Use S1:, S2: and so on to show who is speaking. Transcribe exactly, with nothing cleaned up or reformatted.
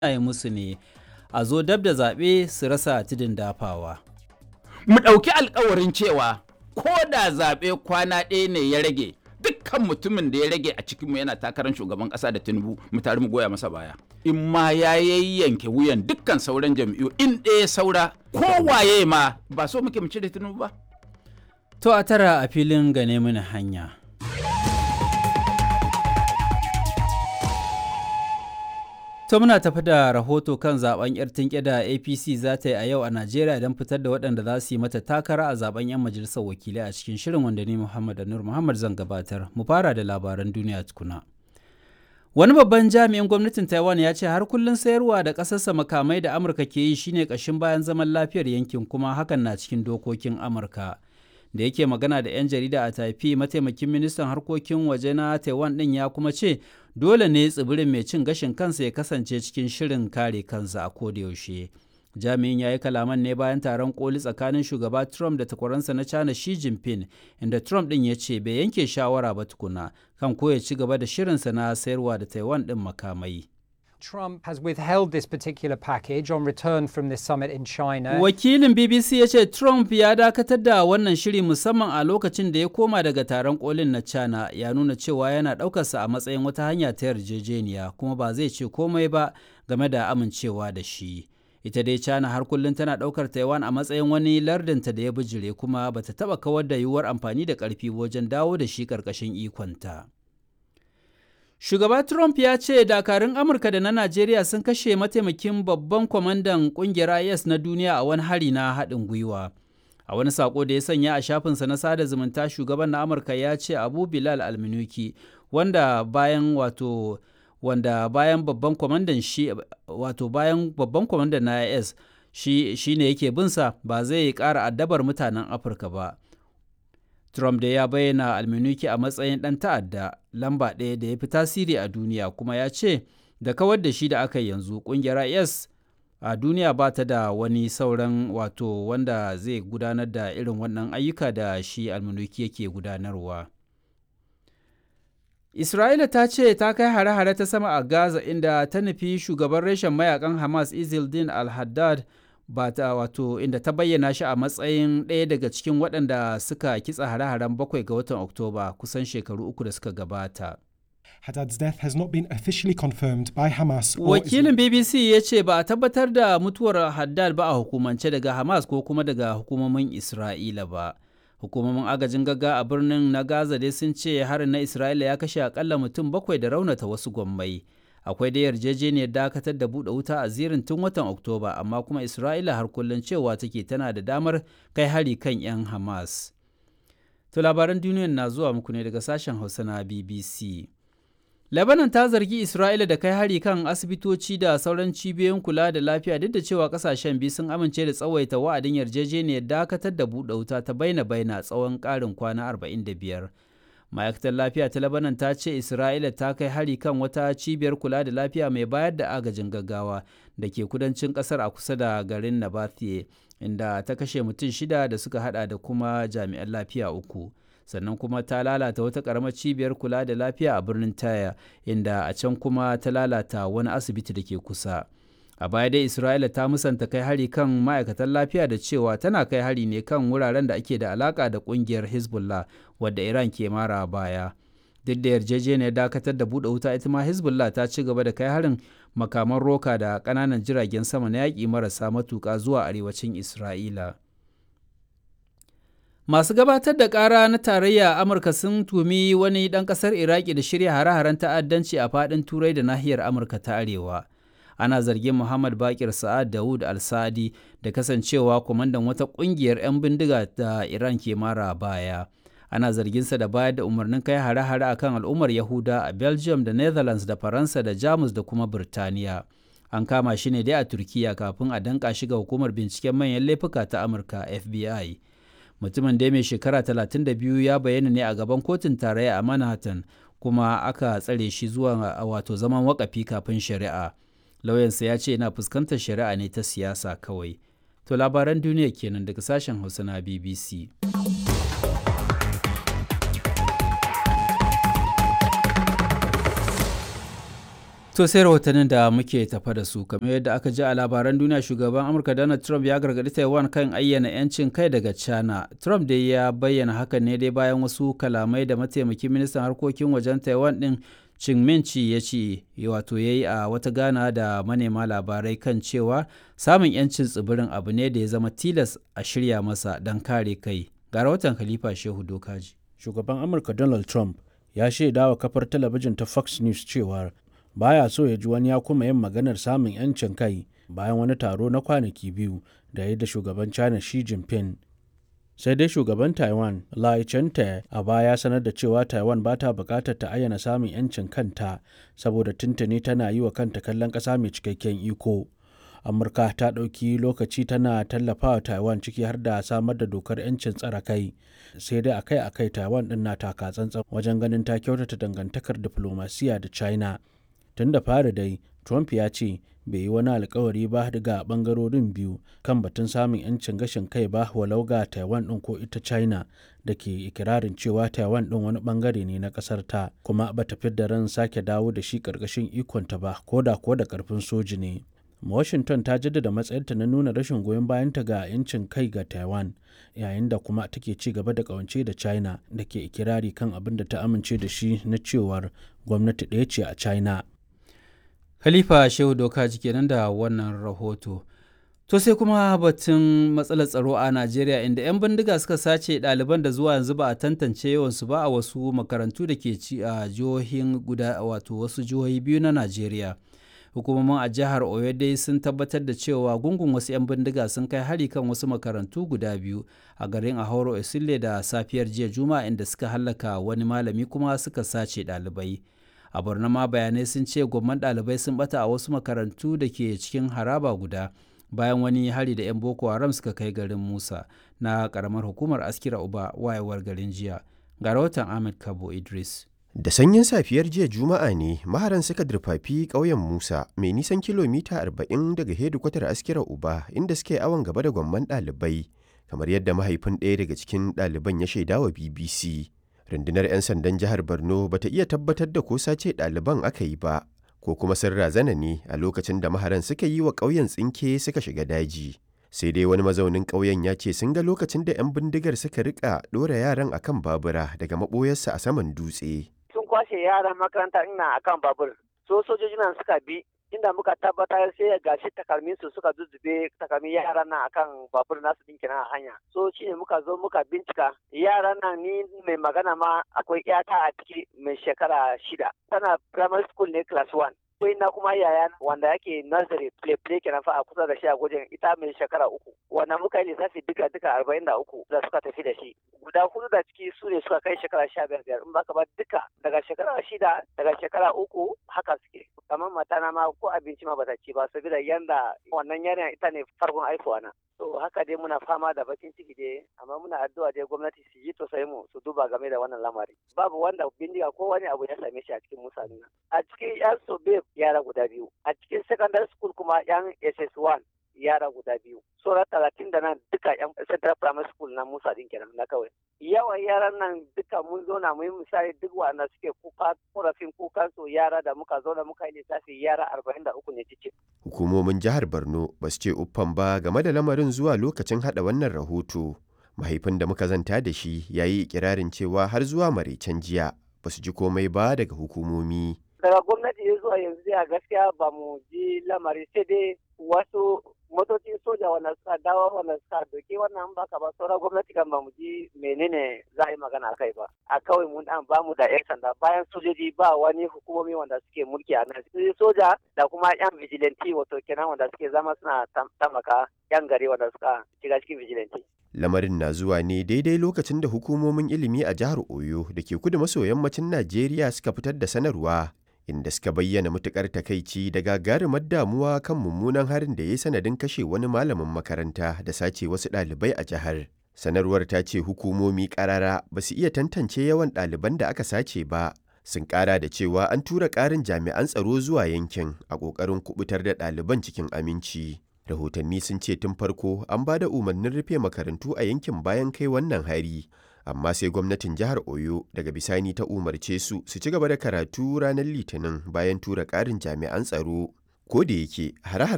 S1: yi musu ne a zo dab da zaɓe su rasa tudun dafawa.
S2: Mu ɗauki alkawarin cewa ko da zaɓe kwana ɗaya ne ya rage, dukkan mutumin da ya rage a cikinmu yana takarar shugaban ƙasa da Tinubu mu tare mu goya masa baya. In ma ya yanke wuyan dukkan sauran jam'iyyu in ɗaya saura kowaye ma ba so muke mu cire Tinubu ba.
S1: To a tara a filin gane mini hanya. To muna tafi da rahoto kan zaben yar tinke da A P C za ta yi a yau a Najeriya don fitar da waɗanda za su yi mata takara a zaben 'yan majalisar wakilai a cikin shirin wanda ni Muhammad Anur Muhammad zan gabatar. Mu fara da labaran duniya tukuna. Wani babban jami'in gwamnatin Taiwan ya ce har kullum sayarwa da ƙasarsa makamai da Amurka ke yi shine ƙashin bayan zaman lafiyar yankin, kuma hakan na cikin dokokin Amurka. Da yake magana da 'yan jarida a Taipei, mataimakin ministan harkokin waje na Taiwan ɗin ya kuma ce dole ne tsibirin mai cin gashin kansa ya kasance cikin shirin kare kansa a kodayaushe. Jami'in ya yi kalaman ne bayan taron koli tsakanin shugaba Trump da takwaransa na China Xi Jinping, inda Trump ɗin ya ce bai yanke shawara ba tukuna kan ko ya ci gaba da shirinsa na sayarwa da Taiwan ɗin makamai.
S3: Trump has withheld this particular package on return from this summit in China.
S1: Wakilin B B C ya ce Trump ya dakatar da wannan shiri musamman a lokacin da ya koma daga taron kolin na China, ya nuna cewa yana ɗaukarsa a matsayin wata hanya ta yarjejeniya kuma ba zai ce komai ba game da amincewa da shi. Ita dai China har kullum tana ɗaukar Taiwan a matsayin wani lardinta da ya bijire, kuma bata taɓa kawar da yiwuwar amfani da ƙarfi wajen dawo da shi ƙarƙashin ikonta. Shugaba Trump ya ce dakarun Amurka da na Najeriya sun kashe mataimakin babban kwamandan ƙungiyar I S na duniya a wani hari na haɗin gwiwa. A wani saƙo da ya sanya a shafinsa na sada zumunta, shugaban na Amurka ya ce Abu Bilal Al-Minuki, wanda bayan wato wanda bayan babban kwamandan shi wato bayan babban kwamandan na I S shi shine yake binsa, ba zai ƙara addabar mutanen Afirka ba. Trump da ya bayyana Alminuki a matsayin ɗan ta'adda lamba ɗaya da ya fi tasiri a duniya, kuma ya ce da kawar da shi da aka yanzu ƙungiyar I S a duniya ba ta da wani sauran wato wanda zai gudanar da irin wannan ayyuka da shi Alminuki yake gudanarwa. Isra'ila ta ce ta kai hare-hare ta sama a Gaza, inda ta nufi shugaban reshen mayakan Hamas Izzeldin al-Haddad ba ta wato inda ta bayyana shi a matsayin ɗaya daga cikin waɗanda suka kitsa hare-haren bakwai ga watan Oktoba kusan shekaru uku da suka gabata.
S4: Haddad's death has not been officially confirmed by Hamas.
S1: Wakilin B B C ya ce ba a tabbatar da mutuwar Haddad ba a hukumance daga Hamas ko kuma daga hukumomin Isra'ila ba. Hukumomin agajin gaggawa a birnin na Gaza dai sun ce harin na Isra'ila ya kashe akalla mutum bakwai da raunata wasu gwammai. Akwai da yarjejeniyar dakatar da buɗe wuta a zirin tun watan Oktoba, amma kuma Isra'ila har kullum cewa take tana da damar kai hari kan 'yan Hamas. To labaran duniyar na zuwa muku ne daga sashen Hausa na B B C. Lebanon ta zargi Isra'ila da kai hari kan asibitoci da sauran cibiyoyin kula da lafiya, duk da cewa kasashen biyu sun amince da tsawaita wa'adin yarjejeniyar dakatar da buɗe wuta ta baina-baina tsawon ƙarin kwana arba'in da biyar. Ma'aikatar lafiya ta Lebanon ta ce Isra'ila ta kai hari kan wata cibiyar kula da lafiya mai bayar da agajin gaggawa da ke kudancin kasar a kusa da garin Nabathiye, inda ta kashe mutum shida da suka hada da kuma jami'an lafiya uku. Sannan kuma ta lalata wata ƙaramar cibiyar kula da lafiya a birnin Taya, inda a can kuma ta lalata wani asibiti da ke kusa. A baya dai Isra'ila ta musanta kai hari kan ma'aikatan lafiya da cewa tana kai hari ne kan wuraren da ake da alaka da kungiyar Hezbollah, wadda Iran ke mara baya. Duk da yarjejeniyar dakatar da buɗe wuta, ita ma Hezbollah ta ci gaba da kai harin makaman roka da ƙananan jiragen sama na yaƙi marasa matuƙa zuwa arewacin Isra'ila. Masu gabatar da ƙara na tarayya a Amurka sun tumi wani ɗan ƙasar Iraki da shirya hare-haren ta'addanci a faɗin Turai da nahiyar Amurka ta Arewa. Ana zargin Muhammad Bakir Sa'ad Dawud Al-Sadi da kasancewa kwamandan wata ƙungiyar 'yan bindiga da Iran ke mara baya. Ana zarginsa da bayar da umarnin kai hare-hare a kan al'ummar Yahuda a Belgium da Netherlands da Faransa da Jamus da kuma Birtaniya. An kama shi ne dai a Turkiya kafin a danƙa shi ga hukumar binciken manyan laifuka ta Amurka F B I. Mutumin da mai shekara talatin da biyu ya bayyana ne a gaban kotun tarayya a Manhattan, kuma aka tsare shi zuwa wato zaman wakafi kafin shari'a. Lauyansa ya ce yana fuskantar shari'a ne ta siyasa kawai. To labaran duniya kenan daga sashen Hausa na B B C. To To sai rahotannin da muke tafa da su kamar yadda aka ji a labaran duniya shugaban Amurka Donald Trump ya gargaɗi Taiwan kan ayyana 'yancin kai daga China. Trump dai ya bayyana hakan ne dai bayan wasu kalamai da mataimakin ministan harkokin wajen Taiwan ɗin Ching Minchi ya ce wato ya yi a wata gana da manema labarai kan cewa samun 'yancin tsibirin abu ne da ya zama tilas a shirya masa don kare kai. Ga rahoton Khalifa Shehu Dokaji.
S5: Shugaban Amurka Donald Trump ya shaida wa kafar talabijin ta Fox News cewa baya so ya ji wani ya kuma yin maganar samun 'yancin kai bayan wani taro na kwanaki biyu da ya da shugaban China Xi Jinping. Sai dai shugaban Taiwan Lai Ching-te a baya sanar da cewa Taiwan ba ta bukatar ta ayyana samun 'yancin kanta saboda tuntuni tana yi wa kanta kallon ƙasa mai cikakken iko. Amurka ta ɗauki lokaci tana tallafawa Taiwan ciki har da samar da dokar 'yancin tsare kai. Sai dai akai-akai Taiwan ɗin na taka tsantsan wajen ganin ta kyautata dangantakar diflomasiya da China. Tun da fari dai, Trump ya ce bai yi wani alkawari ba daga bangarorin biyu kan batun samun 'yancin gashin kai ba walau ga Taiwan ɗin ko ita China da ke ikirarin cewa Taiwan ɗin wani bangare ne na ƙasar ta kuma ba ta da ran sake dawo da shi ƙarƙashin ikonta ba ko da ko da ƙarfin soji ne. Washington ta jaddada matsayinta na nuna rashin goyon bayanta ga 'yancin kai ga Taiwan yayin da kuma take ci gaba da ƙawance da China da ke ikirari kan abin da ta amince da shi na cewar gwamnati ɗaya ce a China.
S1: Khalifa Shehu Dokaji kenan da wannan rahoto. To sai kuma batun matsalar tsaro a Najeriya inda 'yan bindiga suka sace ɗaliban da zuwa yanzu ba a tantance yawansu ba a wasu makarantu da ke ci a jihohin guda wato wasu jihohi biyu na Najeriya. Hukumomin a jihar Oyo dai sun tabbatar da cewa gungun wasu 'yan bindiga sun kai hari kan wasu makarantu guda biyu a garin Ahoro Esile da safiyar jiya Juma'a inda suka hallaka wani malami kuma suka sace ɗalibai. A Borno ma bayanai sun ce gwamman ɗalibai sun bata a wasu makarantu da ke cikin haraba guda bayan wani hari da 'yan Boko Haram suka kai garin Musa na ƙaramar hukumar Askira Uba wayewar garin jiya. Ga rahoton Ahmed Kabo Idris.
S6: Da sanyin safiyar jiya Juma'a ne maharan suka durfafi ƙauyen Musa mai nisan kilomita arba'in daga hedikwatar Askira Uba inda suke awon gaba da gwamman ɗalibai kamar yadda mahaifin ɗaya daga cikin ɗaliban ya shaidawa B B C. Rundunar 'yan sandan jihar Borno bata iya tabbatar da ko sace ɗaliban aka yi ba ko kuma sun razana ne a lokacin da maharan suka yi wa ƙauyen tsinke suka shiga daji. Sai dai wani mazaunin ƙauyen ya ce sun ga lokacin da 'yan bindigar suka rika ɗora yaran akan babura daga maɓoyarsa a saman dutse.
S7: Sun kwashe yaran makaranta ina akan babur, so sojoji nan suka bi inda muka tabbatar sai gashi takalmin su suka zuzzube takalmin yaran nan akan babur nasu din kenan a hanya. So shine muka zo muka bincika yaran nan ni mai magana ma akwai yata a ciki mai shekara shida. Tana primary school ne class one. Akwai na kuma yaya wanda yake nursery play play kenan fa a kusa da shi a gwajin ita mai shekara uku. Wannan muka yi lissafi duka duka arba'in da uku da suka tafi da shi. Guda hudu da ciki su ne suka kai shekara sha biyar biyar in baka ba duka daga shekara shida daga shekara uku haka suke. Kamar matana ma ko abinci ma bata ci ba saboda yanda wannan yarinya ita ne farkon haifuwa na. To haka dai muna fama da bakin ciki dai amma muna addu'a dai gwamnati su yi tosai mu su duba game da wannan lamari. Babu wanda bindiga ko wani abu ya same shi a cikin mutane. A cikin yan sobe yara guda biyu. A cikin secondary school kuma yan S S one yara guda biyu. Sauran talatin da nan duka yan central primary school na Musa din kenan na kawai. Yawan yaran nan duka mun zo na mu yi misali duk wanda suke kuka korafin kukan su yara da muka zo da muka yi lissafi yara arba'in da uku ne cikin.
S6: Hukumomin jihar Borno ba su ce uffan ba game da lamarin zuwa lokacin hada wannan rahoto. Mahaifin da muka zanta da shi ya yi ikirarin cewa har zuwa maraicen jiya ba su ji komai ba daga hukumomi.
S7: Daga gwamnati ya zuwa yanzu a gaskiya ba mu ji lamari sai dai wasu motocin soja wanda suka dawo wanda suka doke wannan baka ba sauran gwamnati kan ba mu ji menene za a yi magana a kai ba. A kawai mun dan ba mu da 'yan sanda bayan sojoji ba wani hukumomi wanda suke mulki a nan. Soja da kuma 'yan vigilante wato kenan wanda suke zama suna tamaka 'yan gari wanda suka shiga cikin vigilante.
S6: Lamarin na zuwa ne daidai lokacin da hukumomin ilimi a jihar Oyo da ke kudu maso yammacin Najeriya suka fitar da sanarwa inda suka bayyana matukar takaici da gagarumar damuwa kan mummunan harin da ya yi sanadin kashe wani malamin makaranta da sace wasu ɗalibai a jihar. Sanarwar ta ce hukumomi ƙarara ba su iya tantance yawan ɗaliban da aka sace ba. Sun ƙara da cewa an tura ƙarin jami'an tsaro zuwa yankin a ƙoƙarin kubutar da ɗaliban cikin aminci. Rahotanni sun ce tun farko an ba da umarnin rufe makarantu a yankin bayan kai wannan hari. amma sai gwamnatin jihar Oyo daga bisani ta umarce su su ci gaba da karatu ranar Litinin bayan tura ƙarin jami'an tsaro. Ko da yake hare-haren